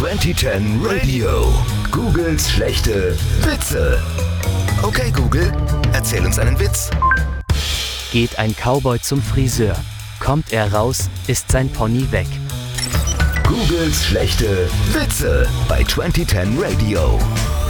2010 Radio. Googles schlechte Witze. Okay, Google, erzähl uns einen Witz. Geht ein Cowboy zum Friseur. Kommt er raus, ist sein Pony weg. Googles schlechte Witze bei 2010 Radio.